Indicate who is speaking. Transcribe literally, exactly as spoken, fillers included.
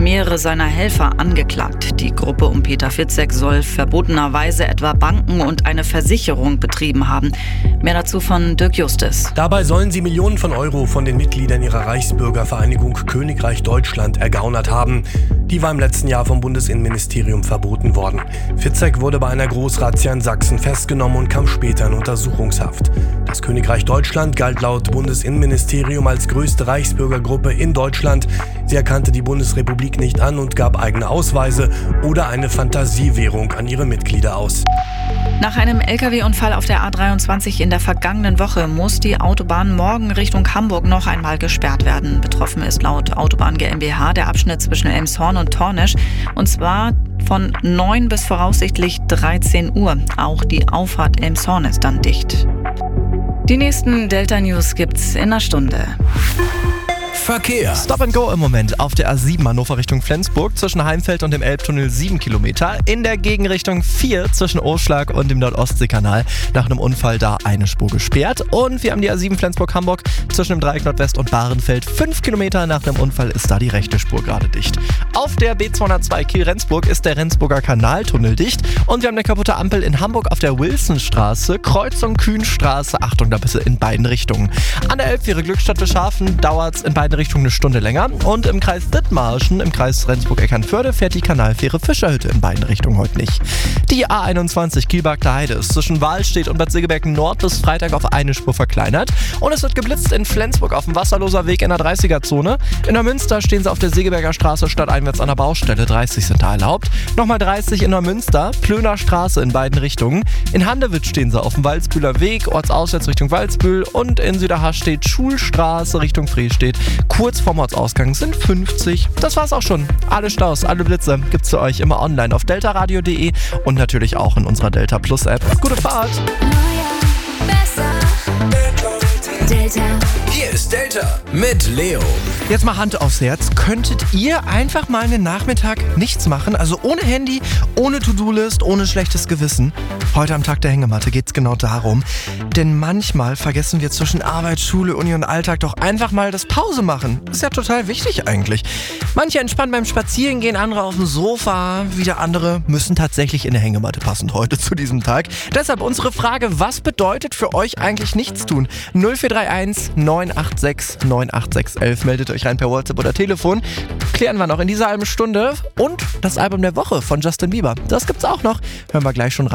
Speaker 1: mehrere seiner Helfer angeklagt. Die Gruppe um Peter Fitzek soll verbotenerweise etwa Banken und eine Versicherung betrieben haben. Mehr dazu von Dirk Justus.
Speaker 2: Dabei sollen sie Millionen von Euro von den Mitgliedern ihrer Reichsbürgervereinigung Königreich Deutschland ergaunert haben. Die war im letzten Jahr vom Bundesinnenministerium verboten worden. Fitzek wurde bei einer Großrazzia in Sachsen festgenommen und kam später in Untersuchungshaft. Das Königreich Deutschland galt laut Bundesinnenministerium als größte Reichsbürgergruppe in Deutschland. Sie erkannte die Bundesrepublik nicht an und gab eigene Ausweise oder eine Fantasiewährung an ihre Mitglieder aus.
Speaker 1: Nach einem L K W-Unfall auf der A dreiundzwanzig in der vergangenen Woche muss die Autobahn morgen Richtung Hamburg noch einmal gesperrt werden. Betroffen ist laut Autobahn GmbH der Abschnitt zwischen Elmshorn und Tornisch, und zwar von neun bis voraussichtlich dreizehn Uhr. Auch die Auffahrt Elmshorn ist dann dicht. Die nächsten Delta News gibt's in einer Stunde.
Speaker 3: Verkehr.
Speaker 4: Stop and go im Moment auf der A sieben Hannover Richtung Flensburg zwischen Heimfeld und dem Elbtunnel sieben Kilometer. In der Gegenrichtung vier zwischen Oschlag und dem Nordostseekanal. Nach einem Unfall da eine Spur gesperrt. Und wir haben die A sieben Flensburg-Hamburg zwischen dem Dreieck Nordwest und Bahrenfeld. fünf Kilometer nach einem Unfall ist da die rechte Spur gerade dicht. Auf der B zweihundertzwei Kiel-Rendsburg ist der Rendsburger Kanaltunnel dicht. Und wir haben eine kaputte Ampel in Hamburg auf der Wilsonstraße. Kreuzung Kühnstraße. Achtung, da bist du in beiden Richtungen. An der Elbfähre Glückstadt-Beschhafen dauert es in beiden Richtung eine Stunde länger. Und im Kreis Dithmarschen, im Kreis Rendsburg-Eckernförde, fährt die Kanalfähre Fischerhütte in beiden Richtungen heute nicht. Die A einundzwanzig Kielbarkter Heide ist zwischen Wahlstedt und Bad Segeberg Nord bis Freitag auf eine Spur verkleinert. Und es wird geblitzt in Flensburg auf dem Wasserloser Weg in der dreißiger-Zone. In Neumünster stehen sie auf der Segeberger Straße stadteinwärts an der Baustelle. dreißig sind da erlaubt. Nochmal dreißig in Neumünster, Plöner Straße in beiden Richtungen. In Handewitt stehen sie auf dem Waldsbühler Weg, ortsauswärts Richtung Waldsbühl. Und in Süderhastedt Schulstraße Richtung Frestedt. Kurz vorm Ortsausgang sind fünfzig. Das war's auch schon. Alle Staus, alle Blitze gibt's für euch immer online auf deltaradio punkt de und natürlich auch in unserer Delta Plus App. Gute Fahrt!
Speaker 5: Neuer, besser, Delta.
Speaker 3: Hier ist Delta mit Leo.
Speaker 4: Jetzt mal Hand aufs Herz. Könntet ihr einfach mal einen Nachmittag nichts machen? Also ohne Handy, ohne To-Do-List, ohne schlechtes Gewissen? Heute am Tag der Hängematte geht's genau darum. Denn manchmal vergessen wir zwischen Arbeit, Schule, Uni und Alltag doch einfach mal das Pause machen. Ist ja total wichtig eigentlich. Manche entspannen beim Spazierengehen, andere auf dem Sofa. Wieder andere müssen tatsächlich in der Hängematte passend heute zu diesem Tag. Deshalb unsere Frage, was bedeutet für euch eigentlich nichts tun? null vier drei eins neun acht sechs neun acht sechs elf. Meldet euch rein per WhatsApp oder Telefon. Klären wir noch in dieser halben Stunde. Und das Album der Woche von Justin Bieber. Das gibt's auch noch. Hören wir gleich schon rein.